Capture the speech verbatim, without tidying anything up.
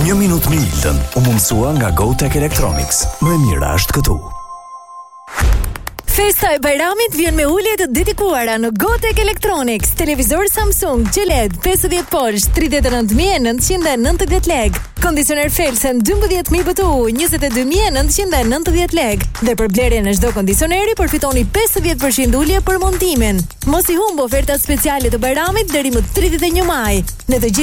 Një minutë me Iltën u mundësua nga GoTech Electronics. Më e mira është këtu. Festa e Bajramit vjen me ulje të dedikuara në GoTech Electronics. Televizor Samsung Q L E D pesëdhjetë polsh tridhjetë e nëntë mijë e nëntëqind e nëntëdhjetë lekë. Kondicioner Felsen dymbëdhjetë mijë B T U njëzet e dy mijë e nëntëqind e nëntëdhjetë lekë. Dhe për blerjen e çdo kondicioneri përfitoni pesëdhjetë përqind ulje për montimin. Mos i humb ofertat speciale të Bajramit deri më tridhjetë e një maj. Në të